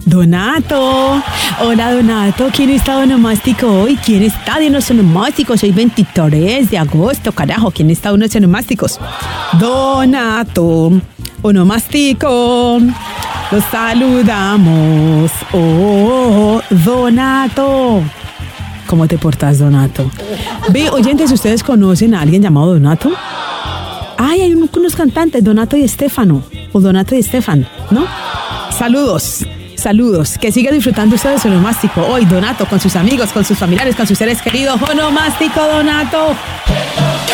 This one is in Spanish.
Donato. Hola, Donato. ¿Quién está de onomástico hoy? ¿Quién está de unos onomásticos? Hoy 23 de agosto, carajo. ¿Quién está de unos onomásticos? Donato. Onomástico. Los saludamos. Oh, Donato. ¿Cómo te portas, Donato? Ve, oyentes, ¿ustedes conocen a alguien llamado Donato? Ay, hay unos cantantes, Donato y Estefano. O Donato y Estefan, ¿no? Saludos. Saludos, que siga disfrutando ustedes el onomástico. Hoy Donato con sus amigos, con sus familiares, con sus seres queridos. Onomástico, Donato.